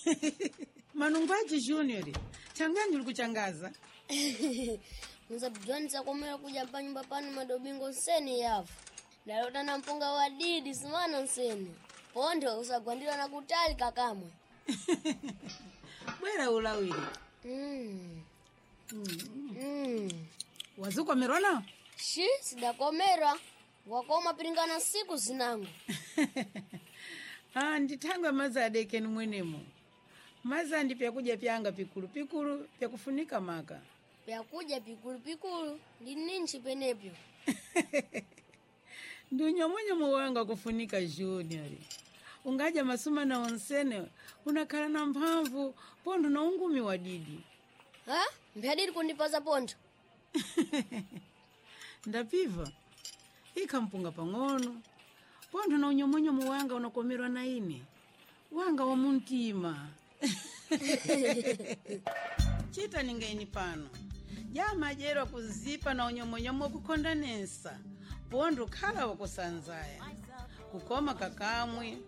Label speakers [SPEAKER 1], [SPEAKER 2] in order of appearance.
[SPEAKER 1] Manungwaji Junior, changani ulikuchangaza.
[SPEAKER 2] Mzabudwanisa kumela kuja pa nyumba panu madobingo nseni yafu. Dalota na mpunga wa didi simana nseni. Pondo usagwandila na kutali kakamwe.
[SPEAKER 1] Bwera ulawili. Wazuko merona?
[SPEAKER 2] Shi, sidakomera. Wakoma piringana siku zinangu.
[SPEAKER 1] Nditanga maza adeke mwenemo. Maza ndi pyakuja pyanga pikulu pyakufunika maka.
[SPEAKER 2] Pyakuja pikulu ndi ninchi penepyo.
[SPEAKER 1] Ndunyo wanga kufunika Junior. Ungaja masuma na onsene unakala na mphamvu pondo na ungumi wa didi.
[SPEAKER 2] Ha? Mphadidi kundipaza pondo.
[SPEAKER 1] Ndapiva. Ika mpunga pang'ono. Pondo na unyomonyo wanga unakomerwa na ine. Wanga wa muntima. Chita ningaini pano. Jama jero kuzipa na unyomonyo kukondanesa. Pondo kala wakusanzaya. Kukoma kakamwe.